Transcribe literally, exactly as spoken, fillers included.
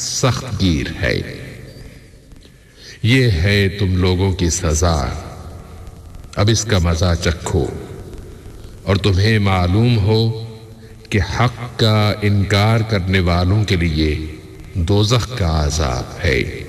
सख्त गिर है। ये है तुम लोगों की सजा, अब इसका मजा चखो। और तुम्हें मालूम हो कि हक का इनकार करने वालों के लिए दोज़ख का अज़ाब है।